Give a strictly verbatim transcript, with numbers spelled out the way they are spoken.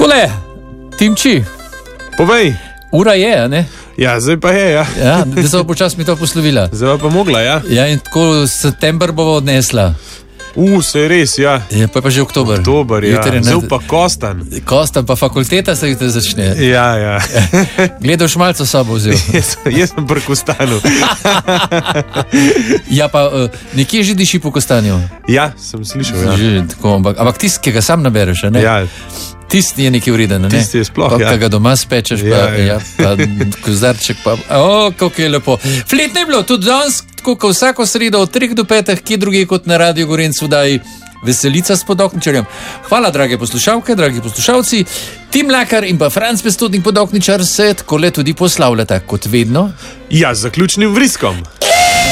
Takole, Timči. Povej. Ura je, a ne? Ja, zdaj pa je, ja. Ja, da se bo počas mi to poslovila. Zdaj pa mogla, ja. Ja, in tako september bo odnesla. U, se je res, ja. Je, pa je pa že oktober. Oktober, ja. Zdaj pa Kostan. Kostan, pa fakulteta se jutri začne. Ja, ja. Gledaš malce sobo vzel. Jaz, jaz sem pri Kostanu. Ja, pa uh, nekje že diši po Kostanju. Ja, sem slišal, ja. Že, tako, ampak, ampak tisti, ki ga sam nabereš, ne? Ja. Tisti je nekaj vreden, ne? Tisti je sploh, pa, ja. Pa ga doma spečeš, Ja, pa, ja. ja, pa kozarček, pa, o, kako je lepo. Flet ne bilo, tudi danes, tako kot vsako sredo od treh do petih, kje drugi kot na Radio Gorenc vdaji Veselica s Podokničarjem. Hvala, drage poslušalke, dragi poslušalci. Tim Mlakar in pa Franc Pestotnik Podokničar se takole tudi poslavljata, kot vedno. Ja, z zaključnim vriskom.